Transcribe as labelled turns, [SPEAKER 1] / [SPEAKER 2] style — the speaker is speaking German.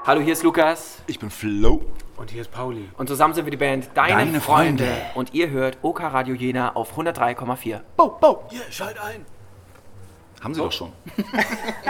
[SPEAKER 1] Hallo, hier ist Lukas.
[SPEAKER 2] Ich bin Flo.
[SPEAKER 3] Und hier ist Pauli.
[SPEAKER 1] Und zusammen sind wir die Band Deine Freunde. Und ihr hört OK Radio Jena auf 103,4.
[SPEAKER 2] Bo, bo.
[SPEAKER 3] Hier, schalt ein.
[SPEAKER 2] Haben sie doch schon.